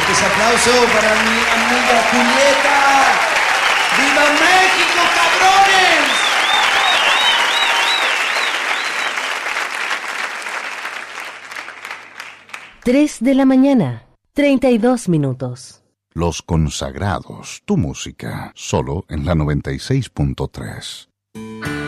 Ese aplauso para mi amiga Julieta. ¡Viva México, cabrones! 3:32 Los Consagrados, tu música, solo en la 96.3.